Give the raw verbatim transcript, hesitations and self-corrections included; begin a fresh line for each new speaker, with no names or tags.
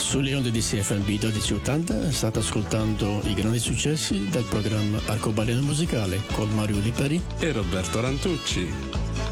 Sulle onde di C F M B dodici ottanta state ascoltando i grandi successi del programma Arcobaleno Musicale con Mario Lipari
e Roberto Rantucci.